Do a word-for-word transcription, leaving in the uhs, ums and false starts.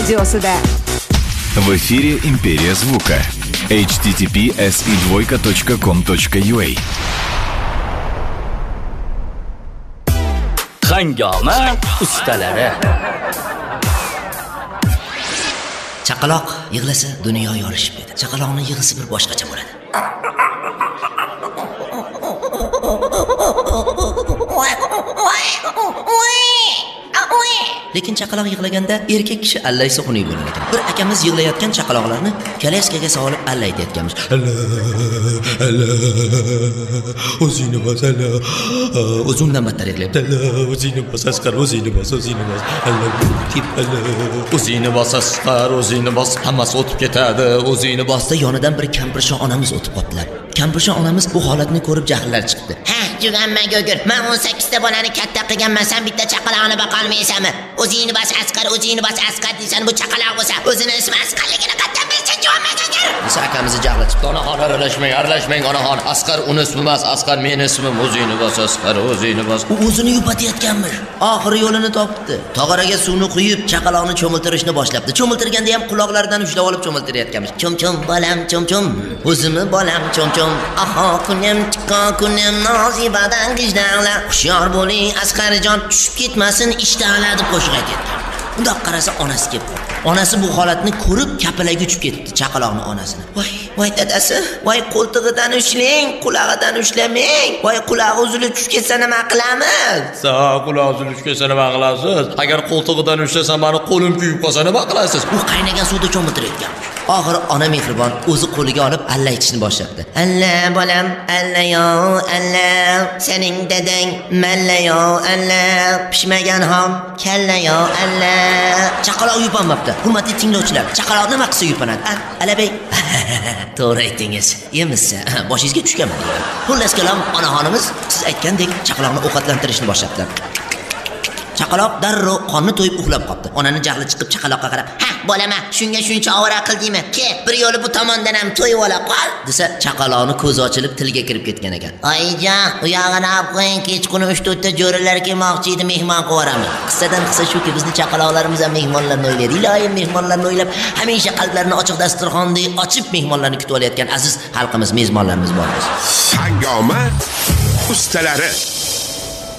studiosida. В эфире «Империя звука». эйч ти ти пи эс и двойка точка ком точка ю а. Hangoma ustalari. Chaqaloq yig'lasa dunyo yorishib ketadi. Chaqaloqning yig'isi bir boshqacha bo'ladi. Lekin chaqaloq yig'laganda erkak kishi allaysa xunuk bo'lar ekan. Bir akamiz yig'layotgan chaqaloqlarni kalyaskaga solib allaytayotganmiz. O'zingni bos, alla. O'zimdan battar yig'layapti. O'zingni bos, Asqar, o'zingni bos, o'zingni bos. Alla, tip alla. O'zingni bos, Asqar, o'zingni bos. Hammasi o'tib ketadi. O'zingni bosda yonidan bir kampirshon onamiz o'tib qoldilar. Kampirshon onamiz bu holatni ko'rib jahllari chiqdi. Ha, juganma go'gir. Men o'n sakkizta bolani katta qilganman, sen bitta chaqaloqni boqolmaysanmi? O'zingni bos, Asqar, o'zingni bos, Asqar deysan, bu chaqaloq bo'lsa, o'zini ismi Asqarligini qattan bilsan, juganma go'gir. Desa akamizni jahli chiqdi. Onaxon aralashmang, aralashmang onaxon. Asqar uni ismi emas, Asqar meni ismim. O'zingni bos, Asqar, o'zingni bos. U o'zini yupatayotganmiz. Oxiri yo'lini topdi. Tog'araga suvni quyib, chaqaloqni cho'miltirishni boshlabdi. Cho'miltirganda ham quloqlaridan ushlab olib cho'miltirayotganmiz. Chum-chum bolam, chum-chum. O'zimni bolam chum-chum. Aha kunim, chiqo kunim, nozibadan gijdanglar. Hushyor bo'ling, Asqarjon, tushib ketmasin, ishtalar deb qo'shiq aytayotgan. Undoq qarasa onasi kelib qoldi. Onasi bu holatni ko'rib kapalaga uchib ketdi chaqaloqni onasini. Voy, voy dadasi, voy qo'ltig'idan ushlang, qulog'idan ushlamang. Voy qulog'i uzilib tushib ketsa nima qilamiz? Sa qulog'i uzilib ketsa nima qilasiz? Agar qo'ltig'idan ushlasam, meni qo'lim kuyib qolsa nima qilasiz? U qaynagan suvda cho'miltirayotgan. Oxiri ona mehribon o'zi qo'liga olib allaytishni boshlabdi. Alla bolam, alla yo, alla. Sening dadang malla yo, alla. Pishmagan ham kalla yo, alla. Chaqaloq yupanmabdi. Hurmatli tinglovchilar, chaqaloq nima qilsa yupanadi? Alabey. To'g'ri aytingiz. Emizsa, boshingizga tushganmi? Xullas kalom, onaxonimiz siz aytgandek chaqaloqni ovqatlantirishni boshlabdilar. Chaqaloq darrov qonni to'yib uxlab qoldi. Onaning jahli chiqib chaqaloqqa qarab, "Ha, bolama, shunga shuncha ovora qildingmi? Ke, bir yo'li bu tomondan ham to'yib ola qol." desa, chaqaloqni ko'zi ochilib tilga kirib ketgan ekan. "Oyjon, u yog'ini olib qo'ying, kechqurun uch to'rtta jo'ralar kelmoqchi edi, mehmon qo'yaramiz." Qissadan qissa shuki, bizni chaqaloqlarimiz ham mehmonlarni o'ylaydi. Iloyim mehmonlarni o'ylab, hamisha qalblarini ochiq dasturxondek ochib mehmonlarni kutib olayotgan aziz xalqimiz, mezbonlarimiz bor. Hangoma ustalari.